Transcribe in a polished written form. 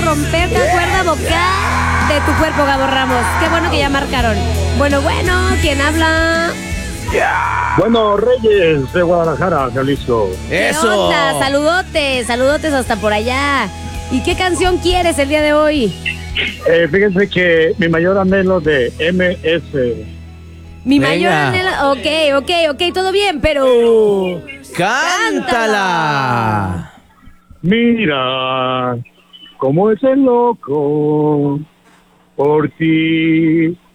romper la cuerda vocal de tu cuerpo, Gabo Ramos. Qué bueno que ya marcaron. Bueno, ¿quién habla? Bueno, Reyes de Guadalajara, Jalisco. ¿Qué onda? Saludotes hasta por allá. ¿Y qué canción quieres el día de hoy? Fíjense que mi mayor anhelo de MS. Mi mayor anhelo. Ok, todo bien, pero. ¡Cántala! Mira cómo es el loco por ti.